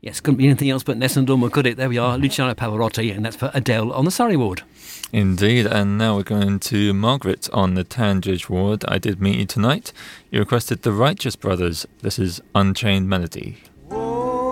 Yes, couldn't be anything else but Nessun Dorma, could it? There we are, Luciano Pavarotti, and that's for Adele on the Surrey ward. Indeed, and now we're going to Margaret on the Tandridge ward. I Did Meet You Tonight. You requested the Righteous Brothers. This is Unchained Melody.